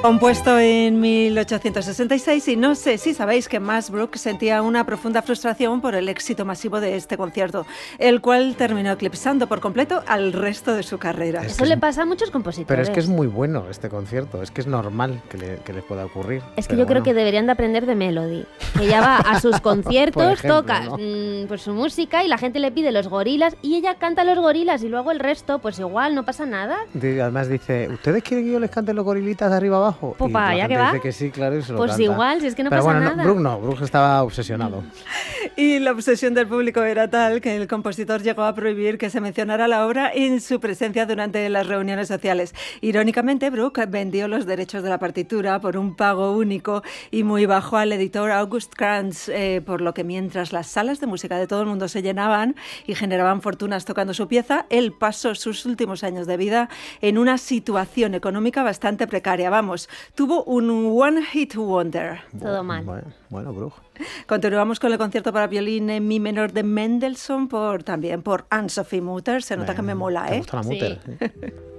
Compuesto en 1866, y no sé si sabéis que Max Bruch sentía una profunda frustración por el éxito masivo de este concierto, el cual terminó eclipsando por completo al resto de su carrera. Eso le pasa a muchos compositores. Pero es que es muy bueno este concierto, es que es normal que le pueda ocurrir. Es que yo creo que deberían de aprender de Melody, que ella va a sus conciertos, ejemplo, toca ¿no? pues su música y la gente le pide los Gorilas y ella canta los Gorilas y luego el resto, pues igual, no pasa nada. Además dice, ¿ustedes quieren que yo les cante los Gorilitas de arriba abajo? Pues Y para la allá gente que va. dice que sí, claro, y se lo Pues canta. igual, si es que no Pero pasa bueno, nada. Bruch estaba obsesionado. Y la obsesión del público era tal que el compositor llegó a prohibir que se mencionara la obra en su presencia durante las reuniones sociales. Irónicamente, Bruch vendió los derechos de la partitura por un pago único y muy bajo al editor August Krantz, por lo que mientras las salas de música de todo el mundo se llenaban y generaban fortunas tocando su pieza, él pasó sus últimos años de vida en una situación económica bastante precaria. Vamos, tuvo un one hit wonder. Todo mal. Bueno, Bruch. Continuamos con el concierto para violín en mi menor de Mendelssohn, también por Anne-Sophie Mutter. Se nota que me mola, ¿Te ¿eh? gusta la Mutter? Sí. ¿Sí?